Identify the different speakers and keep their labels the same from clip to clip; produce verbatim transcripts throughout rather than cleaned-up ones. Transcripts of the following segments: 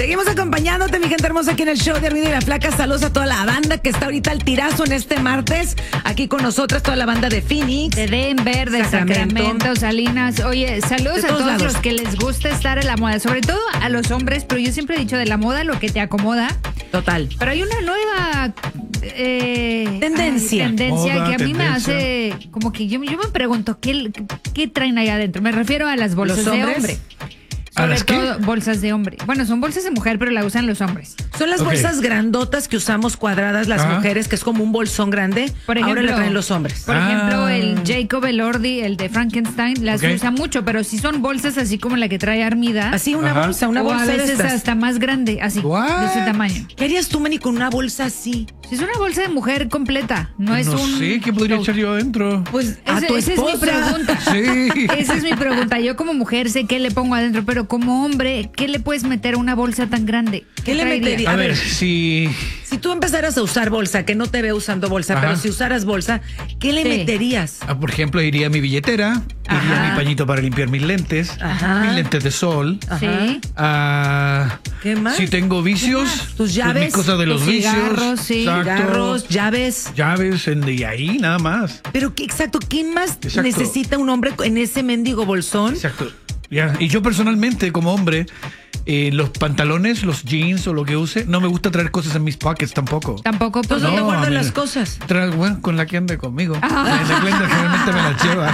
Speaker 1: Seguimos acompañándote, mi gente hermosa, aquí en el show de Ermida y la Flaca. Saludos a toda la banda que está ahorita al tirazo en este martes. Aquí con nosotros toda la banda de Phoenix,
Speaker 2: de Denver, de Sacramento, Sacramento Salinas. Oye, saludos a todos, todos los que les gusta estar en la moda, sobre todo a los hombres, pero yo siempre he dicho de la moda lo que te acomoda.
Speaker 1: Total.
Speaker 2: Pero hay una nueva eh,
Speaker 1: tendencia,
Speaker 2: ay, tendencia
Speaker 3: moda,
Speaker 2: que a mí
Speaker 3: tendencia.
Speaker 2: me hace como que yo, yo me pregunto ¿qué, qué traen ahí adentro. Me refiero a las bolsas de hombre.
Speaker 3: ¿A
Speaker 2: Sobre
Speaker 3: las qué?
Speaker 2: todo bolsas de hombre. Bueno, son bolsas de mujer, pero la usan los hombres.
Speaker 1: Son las
Speaker 3: Okay.
Speaker 1: bolsas grandotas que usamos cuadradas las
Speaker 3: Ajá.
Speaker 1: mujeres, que es como un bolsón grande.
Speaker 2: Por ejemplo,
Speaker 1: ahora la traen los hombres.
Speaker 2: Por
Speaker 3: Ah.
Speaker 2: ejemplo, el Jacob Elordi, el de Frankenstein, las
Speaker 3: Ok.
Speaker 2: usa mucho, pero si son bolsas así como la que trae Armida.
Speaker 1: Así una
Speaker 3: Ajá.
Speaker 1: bolsa, una
Speaker 2: o
Speaker 1: bolsa
Speaker 2: a
Speaker 1: de
Speaker 2: veces
Speaker 1: estas.
Speaker 2: hasta más grande, así,
Speaker 3: What?
Speaker 2: de ese tamaño.
Speaker 1: ¿Qué harías tú, Manny, con una bolsa así?
Speaker 2: Si es una bolsa de mujer completa, no es
Speaker 3: no
Speaker 2: un...
Speaker 3: sé, ¿qué podría
Speaker 2: no.
Speaker 3: echar yo adentro?
Speaker 1: Pues a
Speaker 2: Ese-
Speaker 1: tu
Speaker 2: esa es mi
Speaker 1: esposa.
Speaker 2: pregunta.
Speaker 3: Sí.
Speaker 2: Esa es mi pregunta. Yo como mujer sé qué le pongo adentro, pero como hombre, ¿qué le puedes meter a una bolsa tan grande?
Speaker 1: ¿Qué le
Speaker 2: traería?
Speaker 1: metería?
Speaker 3: A
Speaker 1: A
Speaker 3: ver,
Speaker 1: ver.
Speaker 3: si...
Speaker 1: Si tú empezaras a usar bolsa, que no te veo usando bolsa,
Speaker 3: Ajá.
Speaker 1: pero si usaras bolsa, ¿qué le
Speaker 2: Sí.
Speaker 1: meterías?
Speaker 3: ah, por ejemplo, iría mi billetera, iría
Speaker 2: Ajá.
Speaker 3: mi pañito para limpiar mis lentes,
Speaker 1: Ajá.
Speaker 3: mis lentes de sol.
Speaker 2: Sí.
Speaker 3: ah,
Speaker 1: ¿Qué más?
Speaker 3: Si tengo vicios,
Speaker 1: Tus
Speaker 3: pues,
Speaker 1: llaves,
Speaker 3: mis cosas de
Speaker 2: tus
Speaker 3: los vicios.
Speaker 2: cigarros, sí.
Speaker 3: Exacto.
Speaker 1: Cigarros, llaves.
Speaker 3: Llaves, en, y ahí nada más.
Speaker 1: Pero qué exacto, ¿qué más
Speaker 3: Exacto.
Speaker 1: necesita un hombre en ese mendigo bolsón?
Speaker 3: Exacto. Ya. Y yo personalmente, como hombre, eh, los pantalones, los jeans o lo que use, no me gusta traer cosas en mis pockets tampoco.
Speaker 2: Tampoco, pues
Speaker 1: Entonces, ¿dónde
Speaker 3: No,
Speaker 1: guardan
Speaker 3: a mí-
Speaker 1: las cosas?
Speaker 3: Tra- bueno, con la que ande conmigo.
Speaker 2: Ah.
Speaker 3: En la cuenta generalmente me la lleva.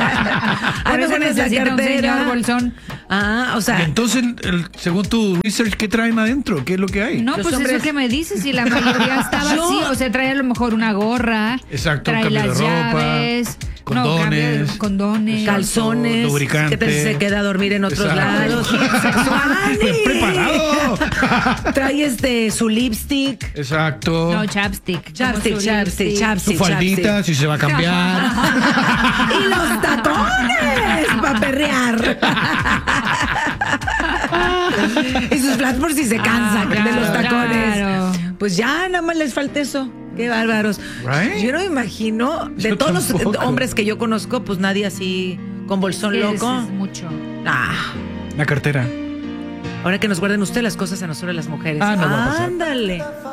Speaker 2: A veces
Speaker 1: pones la
Speaker 2: necesita un
Speaker 1: cartera.
Speaker 2: señor bolsón.
Speaker 1: Ah, o
Speaker 3: Y
Speaker 1: sea,
Speaker 3: entonces, el- según tu research, ¿qué traen adentro? ¿Qué es lo que hay?
Speaker 2: No,
Speaker 1: Los
Speaker 2: pues
Speaker 1: hombres-
Speaker 2: eso que me dices, y la mayoría estaba
Speaker 1: Yo-
Speaker 2: así, o sea, trae a lo mejor una gorra,
Speaker 3: Exacto,
Speaker 2: trae
Speaker 3: cambio de
Speaker 2: las
Speaker 3: ropa,
Speaker 2: llaves, no,
Speaker 3: condones,
Speaker 2: cambio de condones,
Speaker 1: calzones,
Speaker 3: lubricante.
Speaker 1: que te- se queda a dormir en otros
Speaker 3: Exacto.
Speaker 1: lados. Sexual.
Speaker 3: ¡Preparado!
Speaker 1: Trae este su lipstick.
Speaker 3: Exacto.
Speaker 2: no, chapstick.
Speaker 1: Chapstick,
Speaker 2: como su
Speaker 1: chapstick,
Speaker 2: lipstick.
Speaker 3: Su
Speaker 1: chapstick.
Speaker 3: faldita,
Speaker 1: chapstick.
Speaker 3: si se va a cambiar.
Speaker 1: Y los tacones para perrear. Y sus flats por si se cansan
Speaker 2: Ah,
Speaker 1: de los
Speaker 2: claro,
Speaker 1: tacones.
Speaker 2: claro.
Speaker 1: Pues ya nada más les falta eso. Qué bárbaros.
Speaker 3: Right?
Speaker 1: Yo no me imagino, de
Speaker 3: Yo
Speaker 1: todos los
Speaker 3: tampoco.
Speaker 1: hombres que yo conozco, pues nadie así con bolsón
Speaker 2: Ese
Speaker 1: loco.
Speaker 2: es mucho.
Speaker 1: Ah,
Speaker 3: Una cartera.
Speaker 1: ahora que nos guarden ustedes las cosas a nosotros las mujeres.
Speaker 3: Ah, no va a pasar.
Speaker 1: Ándale.